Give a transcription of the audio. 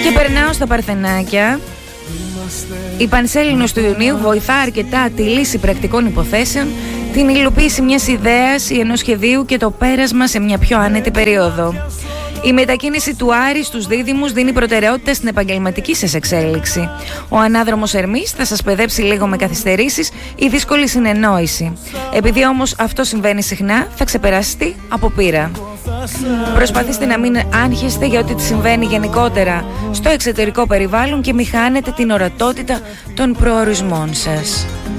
Και περνάω στα Παρθενάκια. Η Πανσέλινος του Ιουνίου βοηθά αρκετά τη λύση πρακτικών υποθέσεων, την υλοποίηση μιας ιδέας ή ενός σχεδίου και το πέρασμα σε μια πιο άνετη περίοδο. Η μετακίνηση του Άρη στους Δίδυμους δίνει προτεραιότητα στην επαγγελματική σας εξέλιξη. Ο ανάδρομος Ερμής θα σας παιδέψει λίγο με καθυστερήσεις ή δύσκολη συνεννόηση. Επειδή όμως αυτό συμβαίνει συχνά, θα ξεπεραστεί από πείρα. Προσπαθήστε να μην άγχεστε για ό,τι συμβαίνει γενικότερα στο εξωτερικό περιβάλλον και μη χάνετε την ορατότητα των προορισμών σας.